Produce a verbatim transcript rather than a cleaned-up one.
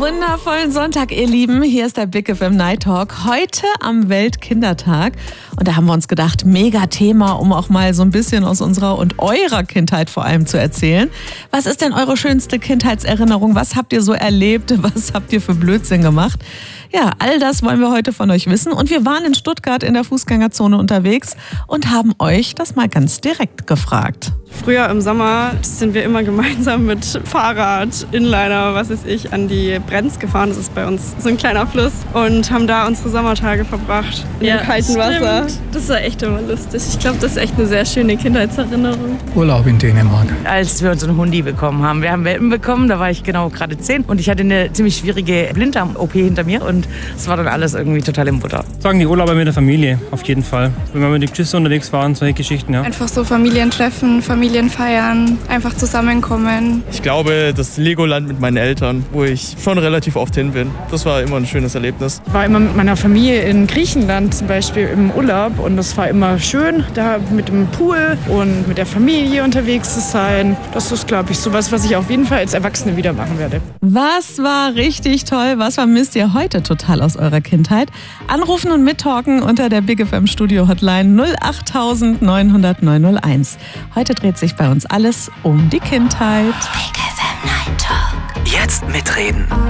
Wundervollen Sonntag, ihr Lieben. Hier ist der Big F M Night Talk. Heute am Weltkindertag. Und da haben wir uns gedacht, mega Thema, um auch mal so ein bisschen aus unserer und eurer Kindheit vor allem zu erzählen. Was ist denn eure schönste Kindheitserinnerung? Was habt ihr so erlebt? Was habt ihr für Blödsinn gemacht? Ja, all das wollen wir heute von euch wissen. Und wir waren in Stuttgart in der Fußgängerzone unterwegs und haben euch das mal ganz direkt gefragt. Früher im Sommer sind wir immer gemeinsam mit Fahrrad, Inliner, was weiß ich, an die Brenz gefahren. Das ist bei uns so ein kleiner Fluss. Und haben da unsere Sommertage verbracht in ja, dem kalten stimmt. Wasser. Das war echt immer lustig. Ich glaube, das ist echt eine sehr schöne Kindheitserinnerung. Urlaub in Dänemark. Als wir uns einen Hundi bekommen haben. Wir haben Welpen bekommen, da war ich genau gerade zehn. Und ich hatte eine ziemlich schwierige Blinddarm-O P hinter mir. Und es war dann alles irgendwie total im Butter. Sagen die Urlauber mit der Familie, auf jeden Fall. Wenn wir mit den Geschwistern unterwegs waren, solche Geschichten, ja. Einfach so Familientreffen, Familien feiern, einfach zusammenkommen. Ich glaube, das Legoland mit meinen Eltern, wo ich schon relativ oft hin bin. Das war immer ein schönes Erlebnis. Ich war immer mit meiner Familie in Griechenland zum Beispiel im Urlaub und das war immer schön, da mit dem Pool und mit der Familie unterwegs zu sein. Das ist, glaube ich, sowas, was ich auf jeden Fall als Erwachsene wieder machen werde. Was war richtig toll? Was vermisst ihr heute total aus eurer Kindheit? Anrufen und mittalken unter der Big F M Studio Hotline null acht neunhundert neunhunderteins. Heute dreht sich bei uns alles um die Kindheit. Big F M Night Talk. Jetzt mitreden.